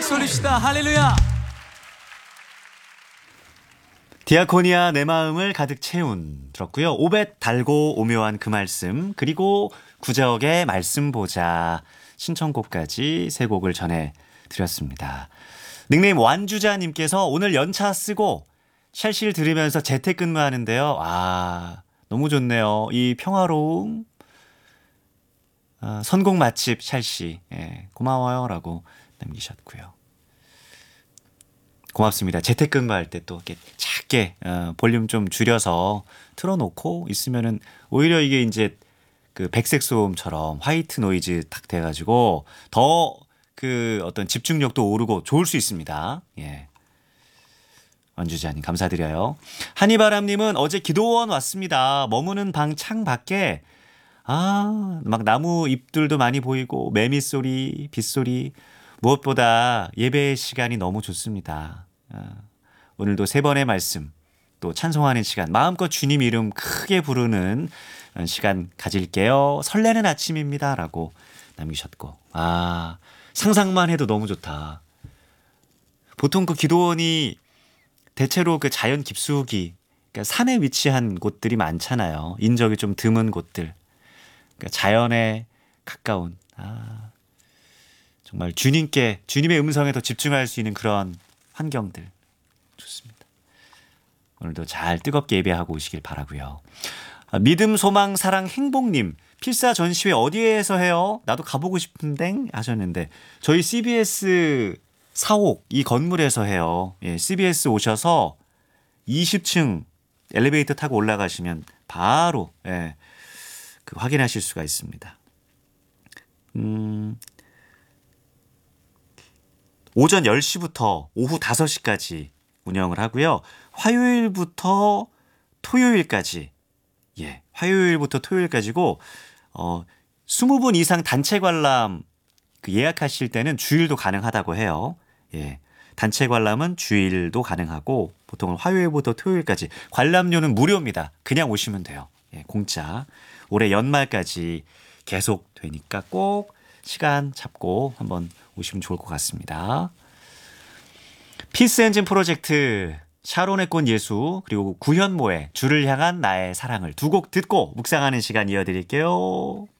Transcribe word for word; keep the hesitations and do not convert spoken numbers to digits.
박수 올립시다. 할렐루야. 디아코니아 내 마음을 가득 채운 들었고요. 오벳 달고 오묘한 그 말씀, 그리고 구자옥의 말씀 보자 신청곡까지 세 곡을 전해드렸습니다. 닉네임 완주자님께서 오늘 연차 쓰고 샬시를 들으면서 재택근무하는데요. 아, 너무 좋네요. 이 평화로움. 아, 선곡 맛집 샬시. 예, 고마워요 라고 남기셨고요. 고맙습니다. 재택근무할 때 또 이렇게 작게 어, 볼륨 좀 줄여서 틀어놓고 있으면은 오히려 이게 이제 그 백색 소음처럼 화이트 노이즈 딱 돼가지고 더 그 어떤 집중력도 오르고 좋을 수 있습니다. 예. 원주자님 감사드려요. 한이바람님은 어제 기도원 왔습니다. 머무는 방 창 밖에 아, 막 나무 잎들도 많이 보이고 매미 소리, 빗소리, 무엇보다 예배 시간이 너무 좋습니다. 아, 오늘도 세 번의 말씀, 또 찬송하는 시간, 마음껏 주님 이름 크게 부르는 시간 가질게요. 설레는 아침입니다. 라고 남기셨고, 아, 상상만 해도 너무 좋다. 보통 그 기도원이 대체로 그 자연 깊숙이, 그러니까 산에 위치한 곳들이 많잖아요. 인적이 좀 드문 곳들. 그러니까 자연에 가까운, 아, 정말 주님께, 주님의 음성에 더 집중할 수 있는 그런 환경들. 좋습니다. 오늘도 잘 뜨겁게 예배하고 오시길 바라고요. 아, 믿음, 소망, 사랑, 행복님. 필사 전시회 어디에서 해요? 나도 가보고 싶은데 하셨는데 저희 씨비에스 사옥 이 건물에서 해요. 예, 씨비에스 오셔서 이십 층 엘리베이터 타고 올라가시면 바로 예, 그 확인하실 수가 있습니다. 음, 오전 열 시부터 오후 다섯 시까지 운영을 하고요. 화요일부터 토요일까지, 예, 화요일부터 토요일까지고, 어, 이십 분 이상 단체 관람 그 예약하실 때는 주일도 가능하다고 해요. 예, 단체 관람은 주일도 가능하고, 보통은 화요일부터 토요일까지. 관람료는 무료입니다. 그냥 오시면 돼요. 예, 공짜. 올해 연말까지 계속 되니까 꼭 시간 잡고 한번 오시면 좋을 것 같습니다. 피스 엔진 프로젝트, 샤론의 꽃 예수, 그리고 구현모의 주를 향한 나의 사랑을 두 곡 듣고 묵상하는 시간 이어드릴게요.